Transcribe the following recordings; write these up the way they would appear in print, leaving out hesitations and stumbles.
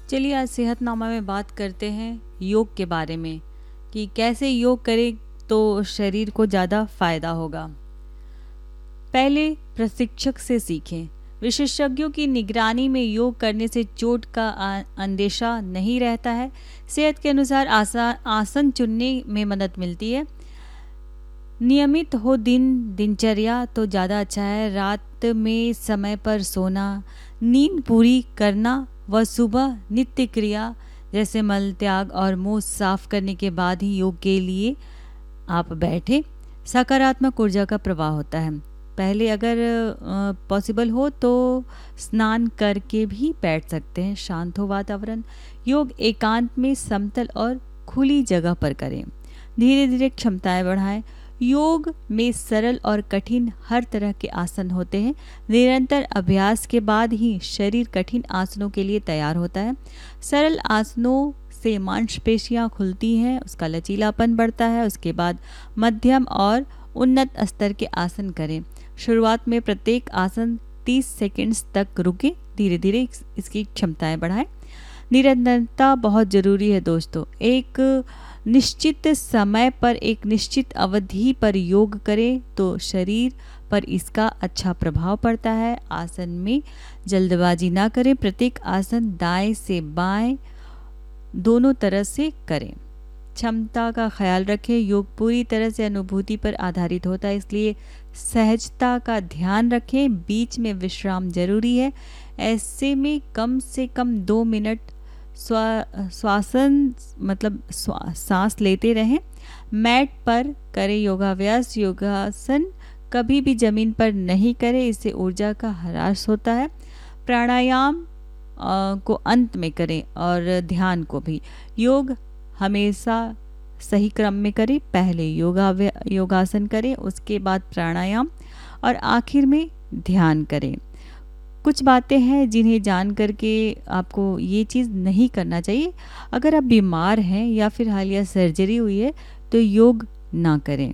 चलिए आज सेहतनामा में बात करते हैं योग के बारे में कि कैसे योग करें तो शरीर को ज़्यादा फायदा होगा। पहले प्रशिक्षक से सीखें। विशेषज्ञों की निगरानी में योग करने से चोट का अंदेशा नहीं रहता है। सेहत के अनुसार आसन चुनने में मदद मिलती है। नियमित हो दिनचर्या तो ज़्यादा अच्छा है। रात में समय पर सोना, नींद पूरी करना व सुबह नित्य क्रिया जैसे मल त्याग और मुंह साफ करने के बाद ही योग के लिए आप बैठे। सकारात्मक ऊर्जा का प्रवाह होता है। पहले अगर पॉसिबल हो तो स्नान करके भी बैठ सकते हैं। शांत हो वातावरण। योग एकांत में समतल और खुली जगह पर करें। धीरे धीरे क्षमताएं बढ़ाएं। योग में सरल और कठिन हर तरह के आसन होते हैं। निरंतर अभ्यास के बाद ही शरीर कठिन आसनों के लिए तैयार होता है। सरल आसनों से मांसपेशियां खुलती हैं, उसका लचीलापन बढ़ता है। उसके बाद मध्यम और उन्नत स्तर के आसन करें। शुरुआत में प्रत्येक आसन 30 सेकंड्स तक रुके, धीरे धीरे इसकी क्षमताएं बढ़ाएं। निरंतरता बहुत ज़रूरी है दोस्तों। एक निश्चित समय पर एक निश्चित अवधि पर योग करें तो शरीर पर इसका अच्छा प्रभाव पड़ता है। आसन में जल्दबाजी ना करें। प्रत्येक आसन दाएं से बाएं दोनों तरह से करें। क्षमता का ख्याल रखें। योग पूरी तरह से अनुभूति पर आधारित होता है, इसलिए सहजता का ध्यान रखें। बीच में विश्राम जरूरी है। ऐसे में कम से कम 2 मिनट सांस लेते रहें। मैट पर करें योगाभ्यास। योगासन कभी भी जमीन पर नहीं करें, इससे ऊर्जा का ह्रास होता है। प्राणायाम को अंत में करें और ध्यान को भी। योग हमेशा सही क्रम में करें। पहले योगासन करें, उसके बाद प्राणायाम और आखिर में ध्यान करें। कुछ बातें हैं जिन्हें जान करके आपको ये चीज़ नहीं करना चाहिए। अगर आप बीमार हैं या फिर हालिया सर्जरी हुई है तो योग ना करें।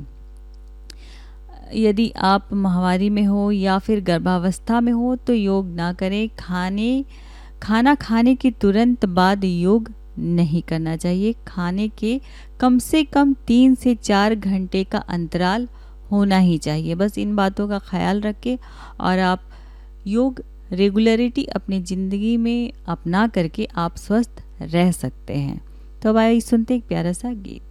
यदि आप माहवारी में हो या फिर गर्भावस्था में हो तो योग ना करें। खाना खाने के तुरंत बाद योग नहीं करना चाहिए। खाने के कम से कम 3 से 4 घंटे का अंतराल होना ही चाहिए। बस इन बातों का ख्याल रखें और आप योग रेगुलरिटी अपनी ज़िंदगी में अपना करके आप स्वस्थ रह सकते हैं। तो अब आइए सुनते एक प्यारा सा गीत।